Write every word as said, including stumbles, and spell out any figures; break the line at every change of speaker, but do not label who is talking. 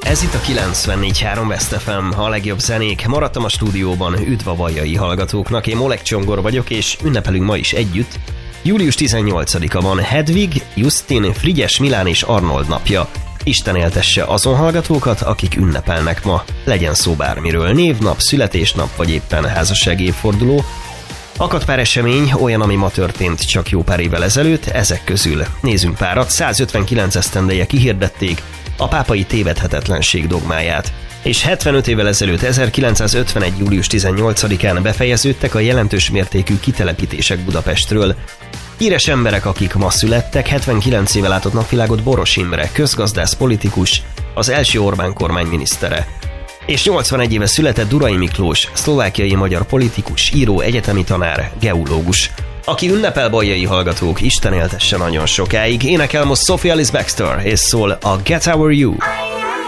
Ez itt a kilencvennégy három West ef em, a legjobb zenék. Maradtam a stúdióban, üdv a bajai hallgatóknak. Én Molek Csongor vagyok, és ünnepelünk ma is együtt. július tizennyolcadika van, Hedvig, Justin, Frigyes Milán és Arnold napja. Isten éltesse azon hallgatókat, akik ünnepelnek ma. Legyen szó bármiről, névnap, születésnap vagy éppen házassági évforduló. Akadt pár esemény, olyan, ami ma történt csak jó pár évvel ezelőtt, ezek közül nézzünk párat. százötvenkilenc esztendeje kihirdették a pápai tévedhetetlenség dogmáját. És hetvenöt évvel ezelőtt, ezerkilencszázötvenegy. július tizennyolcadikán befejeződtek a jelentős mértékű kitelepítések Budapestről. Híres emberek, akik ma születtek, hetvenkilenc éve látott napvilágot Boros Imre, közgazdász politikus, az első Orbán kormány minisztere. És nyolcvanegy éve született Durai Miklós, szlovákiai magyar politikus, író, egyetemi tanár, geológus, aki ünnepel, bajai hallgatók, Isten éltesse nagyon sokáig. Énekel most Sophie Ellis-Bextor, és szól a Get Over You.